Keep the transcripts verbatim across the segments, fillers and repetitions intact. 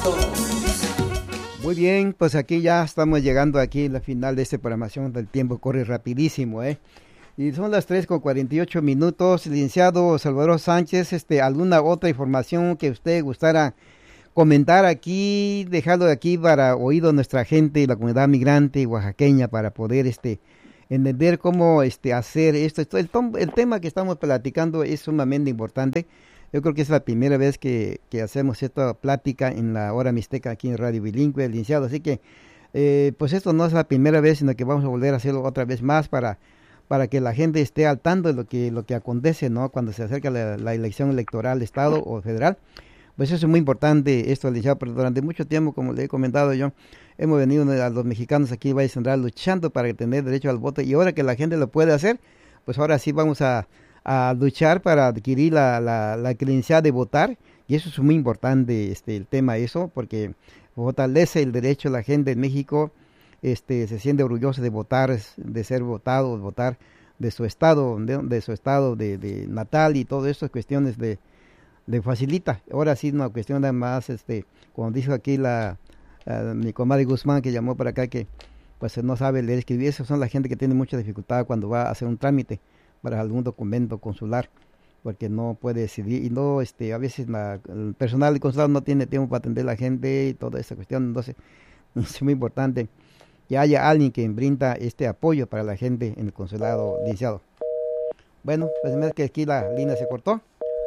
Muy bien, pues aquí ya estamos llegando aquí a la final de esta programación. Del tiempo corre rapidísimo, ¿eh? Y son las tres con cuarenta y ocho minutos. Licenciado Salvador Sánchez, este, ¿alguna otra información que usted gustara comentar aquí, dejarlo aquí para oído nuestra gente y la comunidad migrante oaxaqueña para poder este entender cómo este hacer esto? esto el, tom, el tema que estamos platicando es sumamente importante. Yo creo que es la primera vez que, que hacemos esta plática en la hora mixteca aquí en Radio Bilingüe, licenciado. Así que, eh, pues esto no es la primera vez, sino que vamos a volver a hacerlo otra vez más para, para que la gente esté al tanto de lo que, lo que acontece, ¿no? Cuando se acerca la, la elección electoral de Estado o federal. Pues eso es muy importante, esto, licenciado, pero durante mucho tiempo, como le he comentado yo, hemos venido a los mexicanos aquí en Valle Central luchando para tener derecho al voto, y ahora que la gente lo puede hacer, pues ahora sí vamos a a luchar para adquirir la, la, la credencial de votar, y eso es muy importante, este el tema eso, porque fortalece el derecho de la gente en México, este se siente orgulloso de votar, de ser votado, de votar de su estado, de, de su estado de, de natal, y todo eso es cuestiones de, de facilita. Ahora sí una cuestión de más, este, como dijo aquí la, la mi comadre Guzmán que llamó para acá, que pues no sabe leer y escribir, esas son la gente que tiene mucha dificultad cuando va a hacer un trámite para algún documento consular, porque no puede decidir, y no, este, a veces la, el personal del consulado no tiene tiempo para atender a la gente y toda esa cuestión. Entonces es muy importante que haya alguien que brinda este apoyo para la gente en el consulado, licenciado. Bueno, pues me que aquí la línea se cortó.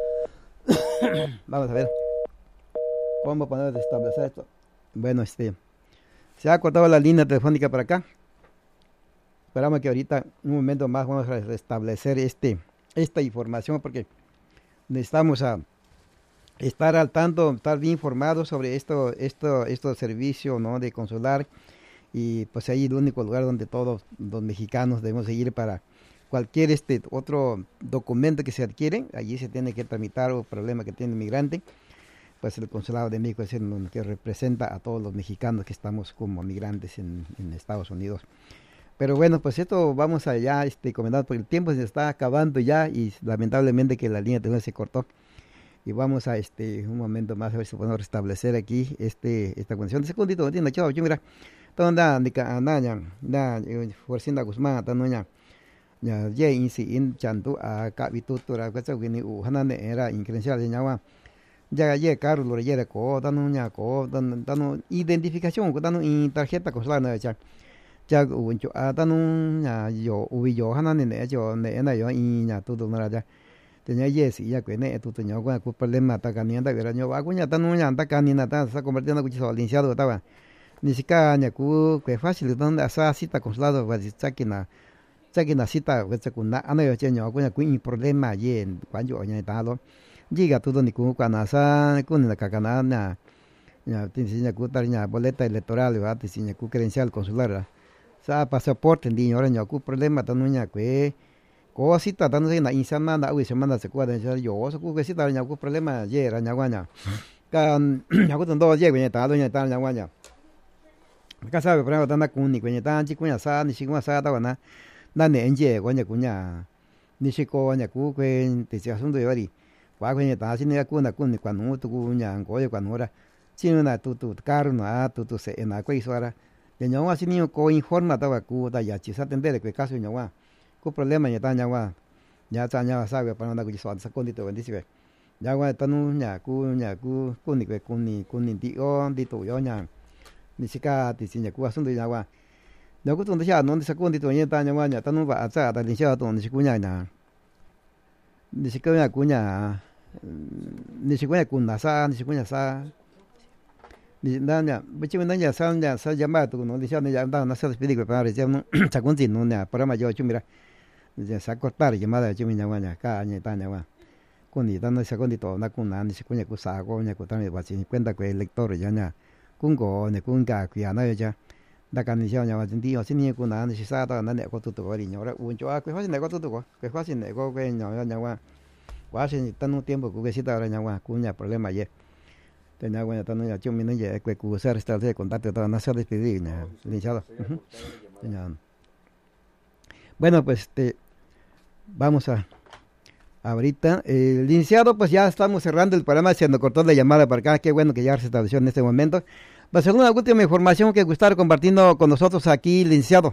Vamos a ver cómo poder restablecer esto. Bueno, este, se ha cortado la línea telefónica para acá. Esperamos que ahorita, un momento más, vamos a restablecer este, esta información, porque necesitamos a estar al tanto, estar bien informados sobre esto, esto, estos servicios, ¿no?, de consular, y pues ahí el único lugar donde todos los mexicanos debemos ir para cualquier este otro documento que se adquiere. Allí se tiene que tramitar o problema que tiene el migrante, pues el consulado de México es el que representa a todos los mexicanos que estamos como migrantes en, en Estados Unidos. Pero bueno, pues esto vamos allá este, comentando, porque el tiempo se está acabando ya, y lamentablemente que la línea de se cortó. Y vamos a este un momento más a ver si podemos restablecer aquí este esta condición. De segundito, entiendo, chao, yo mira. Todo anda ni ca anaña, na Forcinda Guzmán, tanuña. Ya ye insi in chantu a ka bitutura ka chawini u hanane era incredencial de ñawa. Ya ye carro lo yere ko tanuña ko tan tanu identificación ko tanu in tarjeta consular na cha. Ya uncho a tanu ya yo ubi yo hanane ne yo ne na yo in ya tu tu na ya. Tenía yes y ya que ne tu teño con ku problema ta canienda que raño va cuña tanu ya ta canina ta está convirtiendo cuchizo licenciado estaba. Ni siquiera ña ku que fácil donde asa cita consulado va chakina chakina cita que chakuna ana yo cheño cuña ku in problema yen cuando ña ta lo. Llega todo ni ku cuana sa ku ni la cacana na ya tiene ku tarña boleta electoral va tiene ku credencial consular. Sa pasaporte ndi ahora ña ku problema tanu ña que cosita tanu na insana na uy semana se cuadra yo so ku que cita ña ku problema ye ra ña guaña kan ña ku tondo ye ña ta do ña ta ña guaña ka sabe problema tanda ku ni ña ta chi ku ña sa ni chi ku sa ta na na ne ye guaña ku ña ni chi ko ña ku que te se asunto yo ri wa ku ña ta si ni ku na ku ni cuando tu ku ña ko ye cuando ora si na tu tu carro na tu tu se na ku iso ara de ña si ni ko informa ta ku ta ya chi sa tendere que caso ña wa ku problema ña ta ña wa ya ta ña sabe para na ku chi so sa con dito bendice ya wa ta nu ña ku ña ku ku ni ku ni ku ni ti o di tu yo ña ni sica ti si ña ku asunto ña wa no ku tu ya no sa con dito ña ta ña wa ña ta nu ba sa ta ni sia tu ni ku ña na ni sica ña ku ña ni sica ña ku na sa ni sica ña sa ni na ña bichi na ña sa ña sa llama tu no ni sia ya da na sa despedir para ya no sa con ti no ña para ma yo chu mira ya sa cortar llamada chu ña wa ña ka ña ta ña wa con ni ta no sa con dito na ku na ni sica ña ku sa ko ña ku ta me va si cuenta que el lector ya ña kun go ne kun ga ku ya na ya da kan ni sia ña wa tin ti o si ni ku na ni sa ta na ne ko tu tu ri ño ra un cho a que fácil ne ko tu tu ko que fácil ne ko que ño ña wa wa si ta no tiempo ku que si ta ra ña wa ku ña problema ye tenía buena tan ya yo me no ya que ku ser estar de contacto toda no se despedir licenciado. Bueno, pues este vamos a ahorita. Eh, licenciado, pues ya estamos cerrando el programa, se nos cortó la llamada para acá, qué bueno que ya se estableció en este momento. Va a ser una última información que gustar compartiendo con nosotros aquí, licenciado.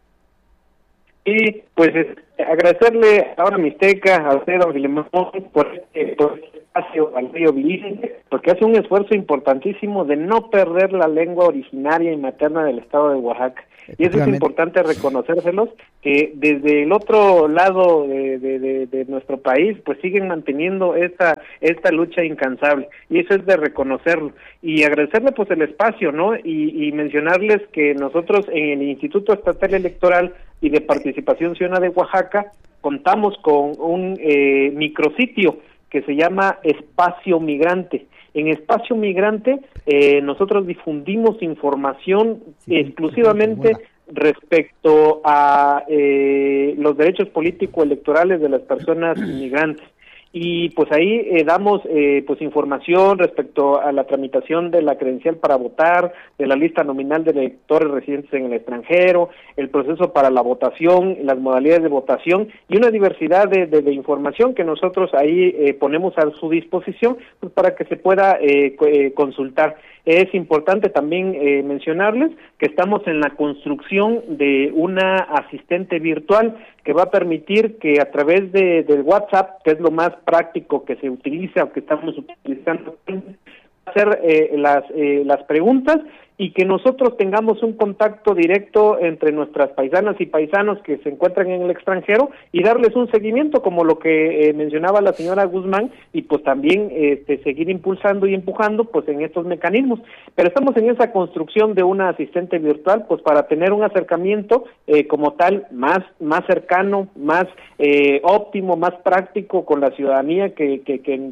Y pues este, agradecerle ahora a Mixteca, a usted, don Filemón, por este, por este espacio al río Vicente, porque hace un esfuerzo importantísimo de no perder la lengua originaria y materna del estado de Oaxaca. Y eso es importante reconocérselos, que desde el otro lado de, de, de, de nuestro país, pues siguen manteniendo esta esta lucha incansable, y eso es de reconocerlo. Y agradecerle pues el espacio, ¿no? Y, y mencionarles que nosotros en el Instituto Estatal Electoral y de Participación Ciudadana de Oaxaca contamos con un eh, micrositio que se llama Espacio Migrante. En Espacio Migrante eh, nosotros difundimos información sí, exclusivamente sí, respecto a eh, los derechos político-electorales de las personas migrantes. Y pues ahí eh, damos eh, pues información respecto a la tramitación de la credencial para votar, de la lista nominal de electores residentes en el extranjero, el proceso para la votación, las modalidades de votación y una diversidad de, de, de información que nosotros ahí eh, ponemos a su disposición pues, para que se pueda eh, eh, consultar. Es importante también eh, mencionarles que estamos en la construcción de una asistente virtual que va a permitir que a través de del WhatsApp, que es lo más práctico que se utiliza o que estamos utilizando, hacer eh, las eh, las preguntas y que nosotros tengamos un contacto directo entre nuestras paisanas y paisanos que se encuentran en el extranjero y darles un seguimiento como lo que eh, mencionaba la señora Guzmán y pues también este, seguir impulsando y empujando pues en estos mecanismos. Pero estamos en esa construcción de una asistente virtual pues para tener un acercamiento eh, como tal más más cercano, más eh, óptimo, más práctico con la ciudadanía que que, que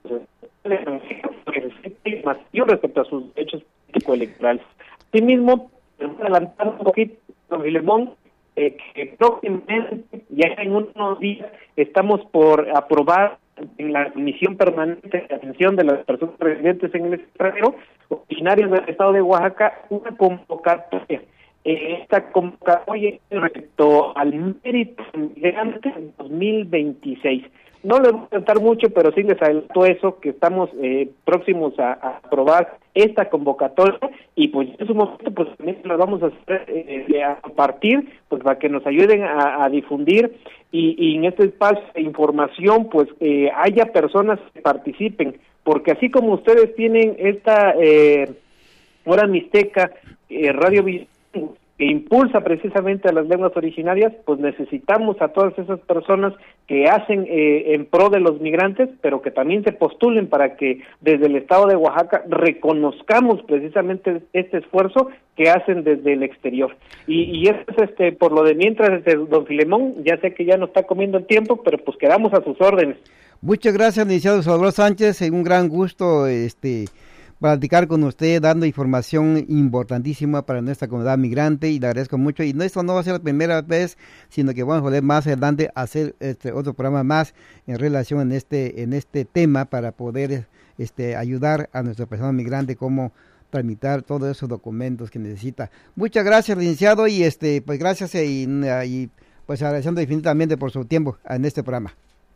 respecto a sus derechos electorales. Asimismo, adelantar un poquito, don Filemón, eh, que próximamente, ya en unos días, estamos por aprobar en la Comisión Permanente de Atención de las Personas Residentes en el Extranjero, originarias del estado de Oaxaca, una convocatoria. Eh, esta convocatoria respecto al mérito migrante en dos mil veintiséis. No les voy a contar mucho, pero sí les adelanto eso, que estamos eh, próximos a, a aprobar esta convocatoria y pues en su momento pues también lo vamos a hacer eh, a partir pues para que nos ayuden a, a difundir y, y en este espacio de información pues eh, haya personas que participen, porque así como ustedes tienen esta eh, Hora Mixteca, eh, Radio Vicente, que impulsa precisamente a las lenguas originarias, pues necesitamos a todas esas personas que hacen eh, en pro de los migrantes, pero que también se postulen para que desde el estado de Oaxaca reconozcamos precisamente este esfuerzo que hacen desde el exterior. Y, y eso es este, por lo de mientras, este, don Filemón, ya sé que ya nos está comiendo el tiempo, pero pues quedamos a sus órdenes. Muchas gracias, licenciado Salvador Sánchez, un gran gusto, este... platicar con usted, dando información importantísima para nuestra comunidad migrante y le agradezco mucho. Y esto no va a ser la primera vez, sino que vamos a poder más adelante hacer este otro programa más en relación en este en este tema para poder este ayudar a nuestra persona migrante cómo tramitar todos esos documentos que necesita. Muchas gracias, licenciado, y este pues gracias y, y pues agradeciendo infinitamente por su tiempo en este programa.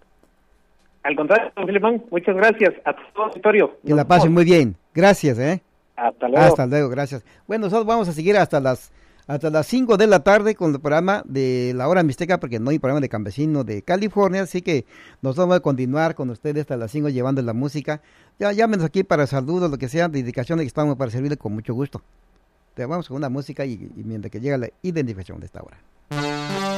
Al contrario, don Filemón, muchas gracias a todo el auditorio. Que la pasen muy bien. Gracias, ¿eh? Hasta luego. Hasta luego, gracias. Bueno, nosotros vamos a seguir hasta las hasta las cinco de la tarde con el programa de La Hora Mixteca, porque no hay programa de campesino de California, así que nosotros vamos a continuar con ustedes hasta las cinco llevando la música. Ya llámenos aquí para saludos, lo que sea, dedicaciones, que estamos para servirle con mucho gusto. Te vamos con una música y, y mientras que llega la identificación de esta hora.